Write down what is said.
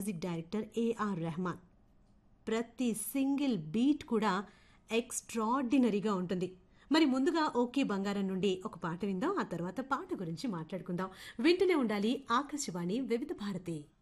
Music director AR Rahman. ప్రతి single beat కూడా ఎక్స్ట్రాడినరీగా ఉంటుంది. మరి ముందుగా ఓకే బంగారం నుండి ఒక పాట విందాం, ఆ తర్వాత పాట గురించి మాట్లాడుకుందాం. వింటూనే ఉండాలి ఆకాశవాణి వివిధ భారతి.